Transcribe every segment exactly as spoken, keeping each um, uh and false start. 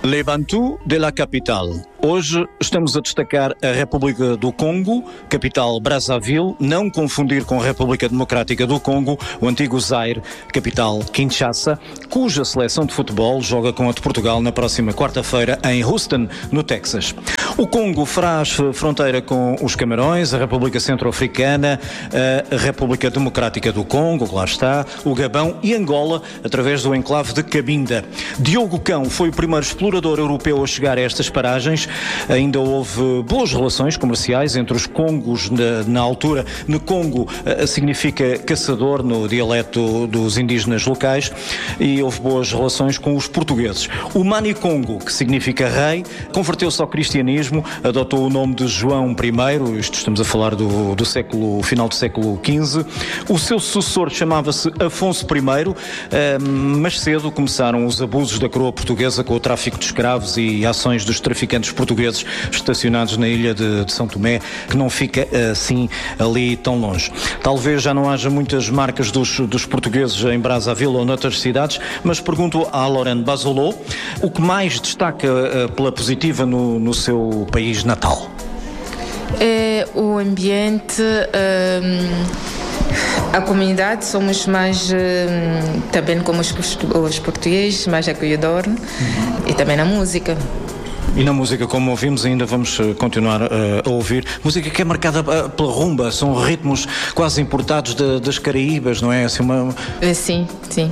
Les Bantus de la Capitale. Hoje estamos a destacar a República do Congo, capital Brazzaville, não confundir com a República Democrática do Congo, o antigo Zaire, capital Kinshasa, cuja seleção de futebol joga com a de Portugal na próxima quarta-feira em Houston, no Texas. O Congo faz fronteira com os Camarões, a República Centro-Africana, a República Democrática do Congo, lá está, o Gabão e Angola, através do enclave de Cabinda. Diogo Cão foi o primeiro explorador europeu a chegar a estas paragens. Ainda houve boas relações comerciais entre os Congos na, na altura. No Congo uh, significa caçador no dialeto dos indígenas locais, e houve boas relações com os portugueses. O Mani Congo, que significa rei, converteu-se ao cristianismo, adotou o nome de João I, isto estamos a falar do, do século, final do século quinze. O seu sucessor chamava-se Afonso I, uh, mas cedo começaram os abusos da coroa portuguesa com o tráfico de escravos e ações dos traficantes portugueses estacionados na ilha de, de São Tomé, que não fica assim ali tão longe. Talvez já não haja muitas marcas dos, dos portugueses em Brazzaville ou noutras cidades, mas pergunto a Laurent Bazolo o que mais destaca uh, pela positiva no, no seu país natal. É o ambiente, um, a comunidade, somos mais, um, também como os, os portugueses, mais acolhedor, uhum. E também na música. E na música, como ouvimos, ainda vamos continuar uh, a ouvir. Música que é marcada uh, pela rumba, são ritmos quase importados de, das Caraíbas, não é? Assim uma... Sim, sim.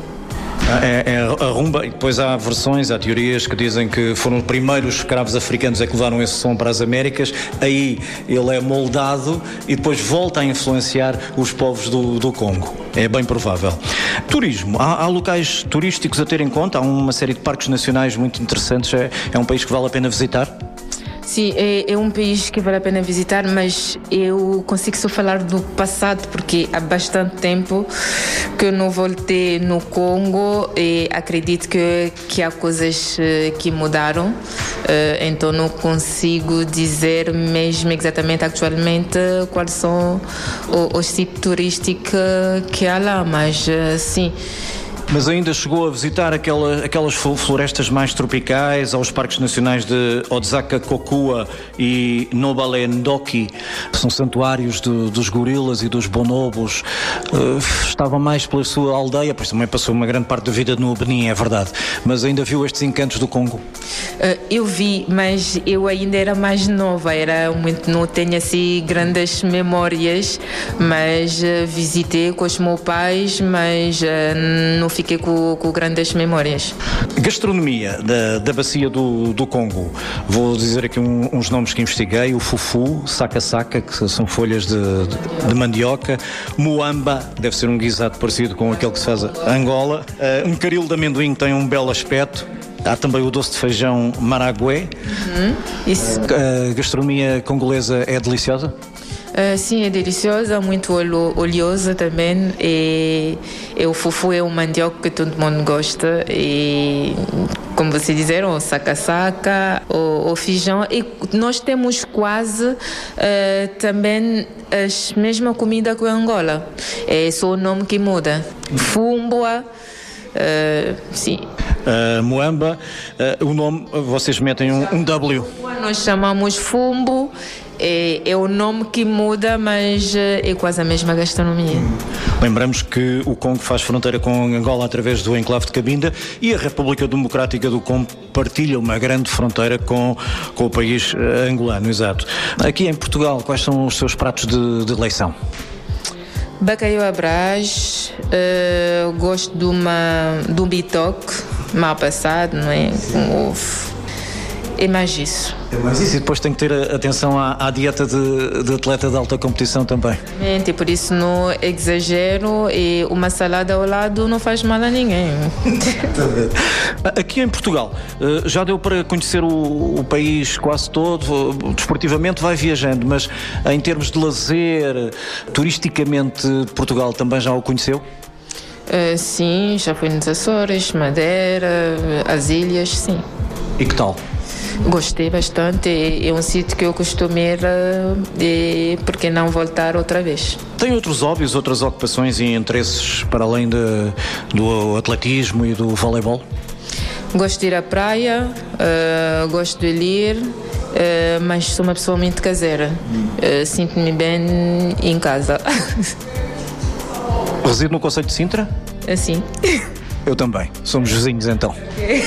É, é a rumba, e depois há versões, há teorias que dizem que foram os primeiros escravos africanos a que levaram esse som para as Américas. Aí ele é moldado e depois volta a influenciar os povos do, do Congo. É bem provável. Turismo. Há, há locais turísticos a ter em conta, há uma série de parques nacionais muito interessantes. É, é um país que vale a pena visitar? Sim, é, é um país que vale a pena visitar, mas eu consigo só falar do passado, porque há bastante tempo que eu não voltei no Congo e acredito que, que há coisas que mudaram, então não consigo dizer mesmo exatamente atualmente quais são os tipos turísticos que há lá, mas sim. Mas ainda chegou a visitar aquela, aquelas florestas mais tropicais, aos parques nacionais de Odzaka-Kokua e Nobale-Ndoki, que são santuários de, dos gorilas e dos bonobos. Uh, estava mais pela sua aldeia, pois também passou uma grande parte da vida no Benin, é verdade. Mas ainda viu estes encantos do Congo? Uh, eu vi, mas eu ainda era mais nova, era muito, não tenho assim grandes memórias, mas uh, visitei com os meus pais, mas uh, não fiquei com, com grandes memórias. Gastronomia da, da bacia do, do Congo. Vou dizer aqui um, uns nomes que investiguei: o fufu, saca-saca, que são folhas de, de, de mandioca, muamba, deve ser um guisado parecido com aquele que se faz a Angola, uh, um caril de amendoim que tem um belo aspecto. Há também o doce de feijão maragué. Uhum, isso. A gastronomia congolesa é deliciosa? Uh, sim, é deliciosa, muito oleosa também, e, e o fufu é um mandioca que todo mundo gosta, e como vocês disseram, o saca-saca, o, o feijão, e nós temos quase uh, também a mesma comida que a Angola, é só o nome que muda, fumbua, uh, sim. Uh, Muamba, uh, o nome, vocês metem um, um W. Nós chamamos fumbo, é, é o nome que muda, mas é quase a mesma gastronomia. Lembramos que o Congo faz fronteira com Angola através do enclave de Cabinda, e a República Democrática do Congo partilha uma grande fronteira com, com o país uh, angolano, exato. Aqui em Portugal, quais são os seus pratos de, de eleição? Bacalhau à Brás, uh, gosto de, uma, de um bitoque mal passado, não é? Com ovo. É mais isso. É mais isso, e depois tem que ter atenção à, à dieta de, de atleta de alta competição também. E por isso não exagero, e uma salada ao lado não faz mal a ninguém. Aqui em Portugal, já deu para conhecer o, o país quase todo, desportivamente vai viajando, mas em termos de lazer, turisticamente, Portugal também já o conheceu? Uh, sim, já fui nos Açores, Madeira, as ilhas, sim. E que tal? Gostei bastante, é um sítio que eu costumo ir, e por que não voltar outra vez? Tem outros hobbies, outras ocupações e interesses para além de, do atletismo e do voleibol? Gosto de ir à praia, uh, gosto de ler, uh, mas sou uma pessoa muito caseira. Uh, sinto-me bem em casa. Reside no concelho de Sintra? Assim. Eu também. Somos vizinhos, então.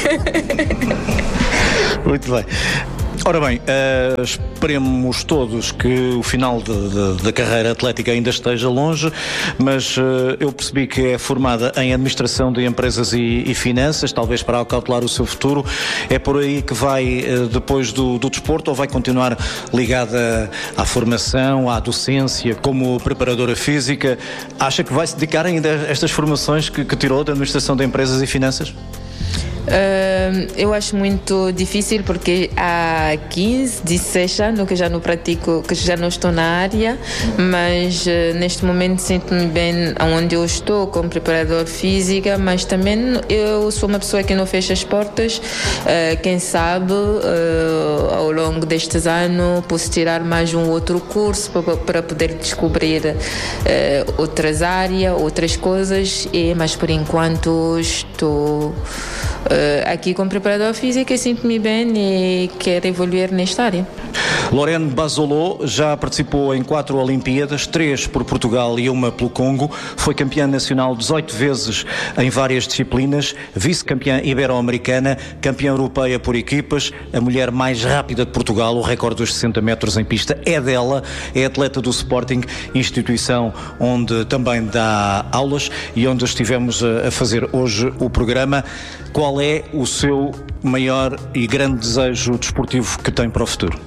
Muito bem. Ora bem, uh, esperemos todos que o final de, de, da carreira atlética ainda esteja longe, mas uh, eu percebi que é formada em Administração de Empresas e, e Finanças, talvez para acautelar o seu futuro. É por aí que vai uh, depois do, do desporto, ou vai continuar ligada à formação, à docência, como preparadora física? Acha que vai se dedicar ainda a estas formações que, que tirou da Administração de Empresas e Finanças? Uh, eu acho muito difícil porque há quinze, dezesseis anos que já não pratico, que já não estou na área, mas uh, neste momento sinto-me bem onde eu estou como preparador física, mas também eu sou uma pessoa que não fecha as portas. Uh, quem sabe uh, ao longo destes anos posso tirar mais um outro curso para, para poder descobrir uh, outras áreas, outras coisas, e, mas por enquanto estou Uh, aqui como preparador físico e sinto-me bem e quero evoluir nesta área. Lorene Basolot já participou em quatro Olimpíadas, três por Portugal e uma pelo Congo. Foi campeã nacional dezoito vezes em várias disciplinas, vice-campeã ibero-americana, campeã europeia por equipas, a mulher mais rápida de Portugal. O recorde dos sessenta metros em pista é dela, é atleta do Sporting, instituição onde também dá aulas e onde estivemos a fazer hoje o programa. Qual é o seu maior e grande desejo desportivo que tem para o futuro?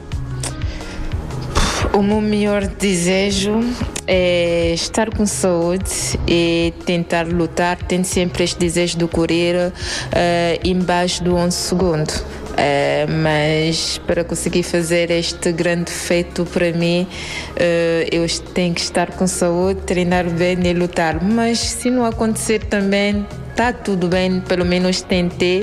O meu maior desejo é estar com saúde e tentar lutar. Tenho sempre este desejo de correr uh, embaixo do onze segundo. Uh, mas para conseguir fazer este grande feito para mim, uh, eu tenho que estar com saúde, treinar bem e lutar. Mas se não acontecer também, está tudo bem, pelo menos tentei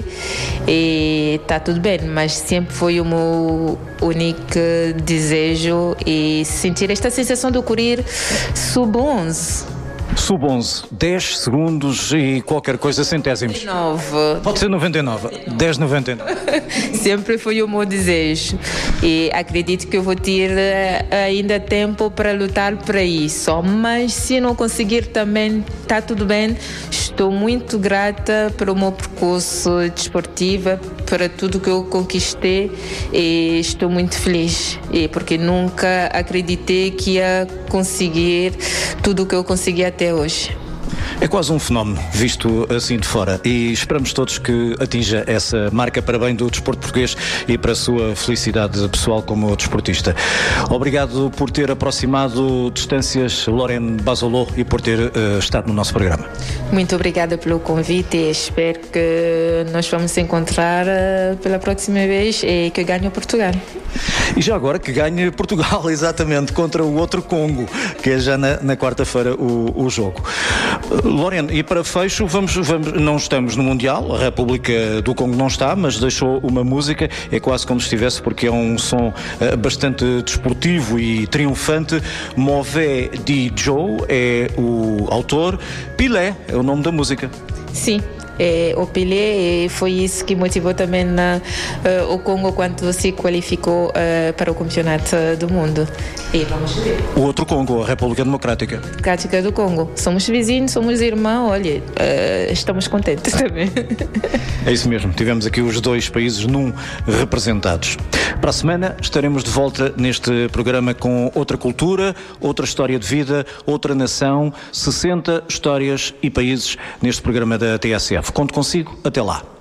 e está tudo bem, mas sempre foi o meu único desejo e sentir esta sensação de correr sub onze. Sub onze, dez segundos e qualquer coisa, centésimos. nove. Pode ser noventa e nove, dez noventa e nove. Sempre foi o meu desejo e acredito que eu vou ter ainda tempo para lutar para isso, mas se não conseguir também está tudo bem. Estou muito grata pelo meu percurso desportivo, para tudo que eu conquistei e estou muito feliz e porque nunca acreditei que ia conseguir tudo o que eu consegui até hoje. É quase um fenómeno, visto assim de fora, e esperamos todos que atinja essa marca para bem do desporto português e para a sua felicidade pessoal como desportista. Obrigado por ter aproximado distâncias, Lorene Basolot, e por ter uh, estado no nosso programa. Muito obrigada pelo convite e espero que nós vamos nos encontrar uh, pela próxima vez e que ganhe o Portugal. E já agora que ganhe Portugal, exatamente, contra o outro Congo, que é já na, na quarta-feira o, o jogo. Lorene, e para fecho, vamos, vamos, não estamos no Mundial, a República do Congo não está, mas deixou uma música, é quase como se estivesse, porque é um som uh, bastante desportivo e triunfante. Mauvais dit Joe é o autor, Pelé é o nome da música. Sim. É, o Pelé, e foi isso que motivou também na, uh, o Congo quando se qualificou uh, para o campeonato do mundo. E vamos ver. O outro Congo, a República Democrática. Democrática do Congo. Somos vizinhos, somos irmãos, olha, uh, estamos contentes também. É isso mesmo, tivemos aqui os dois países num representados. Para a semana estaremos de volta neste programa com outra cultura, outra história de vida, outra nação, sessenta histórias e países neste programa da T S F. Conto consigo, até lá.